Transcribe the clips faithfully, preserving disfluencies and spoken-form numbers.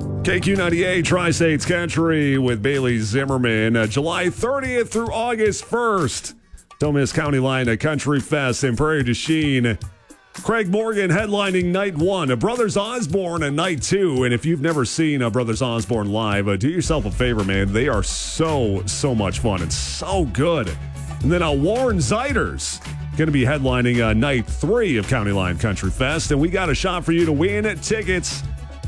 K Q ninety-eight Tri-States Country with Bailey Zimmerman. Uh, July thirtieth through August first. Don't miss County Line at Country Fest in Prairie du Chien. Craig Morgan headlining night one. A Brothers Osborne at night two. And if you've never seen a Brothers Osborne live, uh, do yourself a favor, man. They are so, so much fun and so good. And then uh, Warren Zeiders going to be headlining uh, night three of County Line Country Fest. And we got a shot for you to win tickets.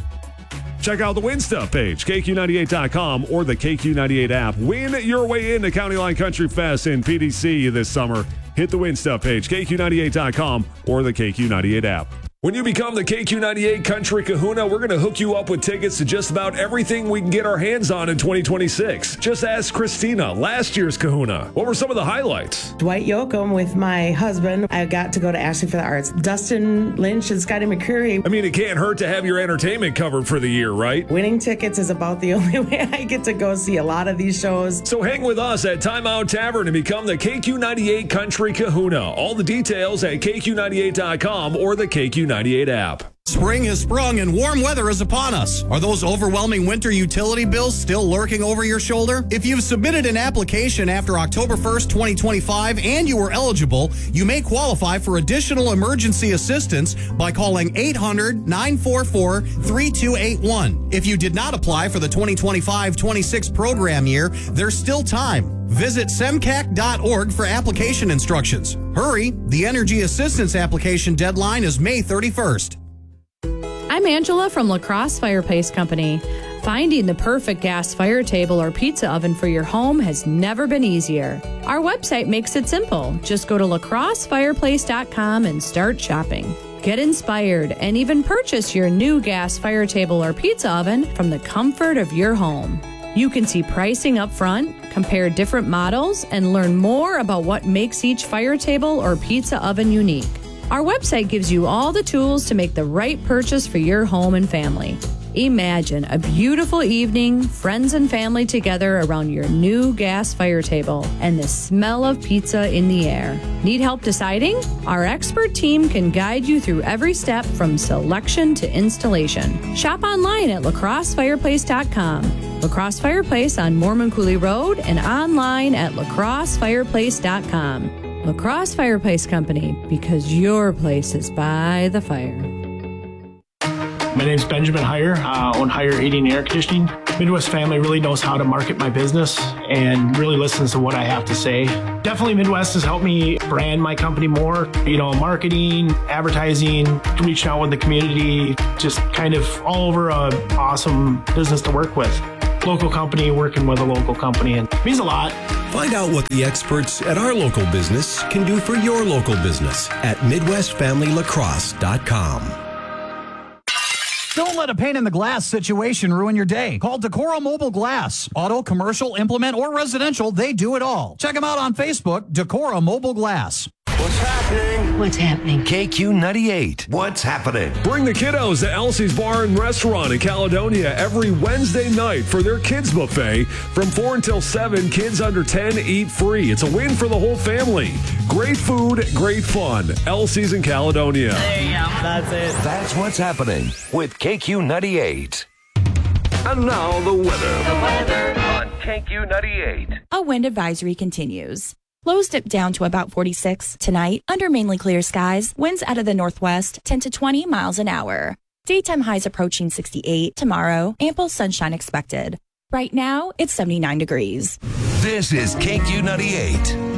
Check out the Win Stuff page, K Q ninety-eight dot com or the K Q ninety-eight app. Win your way into County Line Country Fest in P D C this summer. Hit the Win Stuff page, K Q ninety-eight dot com or the K Q ninety-eight app. When you become the K Q ninety-eight Country Kahuna, we're going to hook you up with tickets to just about everything we can get our hands on in twenty twenty-six. Just ask Christina, last year's Kahuna. What were some of the highlights? Dwight Yoakam with my husband. I got to go to Ashley for the Arts. Dustin Lynch and Scotty McCreery. I mean, it can't hurt to have your entertainment covered for the year, right? Winning tickets is about the only way I get to go see a lot of these shows. So hang with us at Time Out Tavern and become the K Q ninety-eight Country Kahuna. All the details at K Q ninety-eight dot com or the K Q ninety-eight app. Spring has sprung and warm weather is upon us. Are those overwhelming winter utility bills still lurking over your shoulder? If you've submitted an application after October first, twenty twenty-five and you were eligible, you may qualify for additional emergency assistance by calling eight hundred, nine four four, three two eight one. If you did not apply for the twenty twenty-five twenty-six program year, there's still time. Visit semcac dot org for application instructions. Hurry, the energy assistance application deadline is May thirty-first. I'm Angela from La Crosse Fireplace Company. Finding the perfect gas fire table or pizza oven for your home has never been easier. Our website makes it simple. Just go to la crosse fireplace dot com and start shopping. Get inspired and even purchase your new gas fire table or pizza oven from the comfort of your home. You can see pricing up front, compare different models, and learn more about what makes each fire table or pizza oven unique. Our website gives you all the tools to make the right purchase for your home and family. Imagine a beautiful evening, friends and family together around your new gas fire table and the smell of pizza in the air. Need help deciding? Our expert team can guide you through every step from selection to installation. Shop online at la crosse fireplace dot com. La Crosse Fireplace on Mormon Coulee Road and online at la crosse fireplace dot com. La Crosse Fireplace Company, because your place is by the fire. My name's Benjamin Heyer, uh, own Heyer Heating and Air Conditioning. Midwest Family really knows how to market my business and really listens to what I have to say. Definitely Midwest has helped me brand my company more. You know, marketing, advertising, reaching out with the community, just kind of all over a awesome business to work with. Local company working with a local company, and it means a lot. Find out what the experts at our local business can do for your local business at midwest family lacrosse dot com. Don't let a pane in the glass situation ruin your day. Call Decora Mobile Glass. Auto, commercial, implement, or residential, they do it all. Check them out on Facebook, Decora Mobile Glass. What's happening? What's happening? K Q ninety-eight. What's happening? Bring the kiddos to Elsie's Bar and Restaurant in Caledonia every Wednesday night for their kids buffet. From four until seven, kids under ten eat free. It's a win for the whole family. Great food, great fun. Elsie's in Caledonia. There you go. That's it. That's what's happening with K Q ninety-eight. And now the weather. The weather on K Q ninety-eight. A wind advisory continues. Lows dip down to about forty-six tonight under mainly clear skies. Winds out of the northwest ten to twenty miles an hour. Daytime highs approaching sixty-eight tomorrow. Ample sunshine expected. Right now, it's seventy-nine degrees. This is K Q ninety-eight.